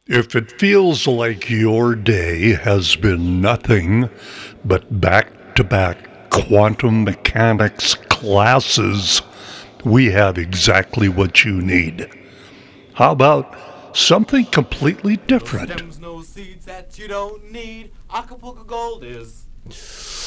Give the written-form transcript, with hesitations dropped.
If it feels like your day has been nothing but back-to-back quantum mechanics classes, we have exactly what you need. How about something completely No different? stems, no seeds that you don't need. Acapulco Gold is.